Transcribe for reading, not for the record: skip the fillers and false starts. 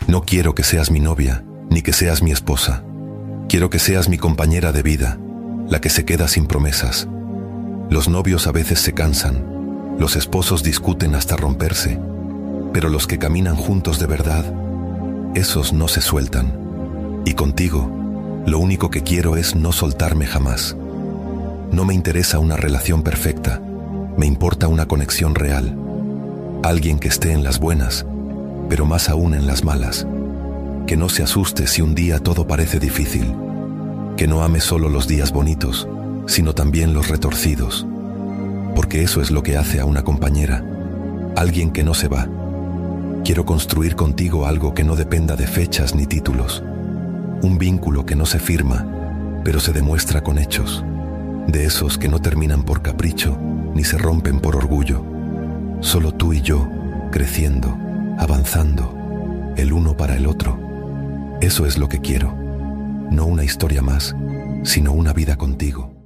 No quiero que seas mi novia, ni que seas mi esposa. Quiero que seas mi compañera de vida, la que se queda sin promesas. Los novios a veces se cansan, los esposos discuten hasta romperse, pero los que caminan juntos de verdad, esos no se sueltan. Y contigo, lo único que quiero es no soltarme jamás. No me interesa una relación perfecta, me importa una conexión real. Alguien que esté en las buenas, pero más aún en las malas. Que no se asuste si un día todo parece difícil. Que no ame solo los días bonitos, sino también los retorcidos. Porque eso es lo que hace a una compañera. Alguien que no se va. Quiero construir contigo algo que no dependa de fechas ni títulos. Un vínculo que no se firma, pero se demuestra con hechos. De esos que no terminan por capricho, ni se rompen por orgullo. Solo tú y yo, creciendo, avanzando, el uno para el otro. Eso es lo que quiero. No una historia más, sino una vida contigo.